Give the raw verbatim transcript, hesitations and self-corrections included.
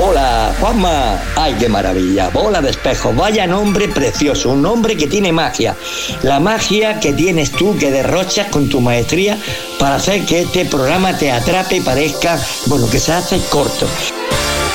Hola, Juanma. Ay, qué maravilla. Bola de Espejo. Vaya nombre precioso. Un nombre que tiene magia. La magia que tienes tú, que derrochas con tu maestría para hacer que este programa te atrape y parezca, bueno, que se hace corto.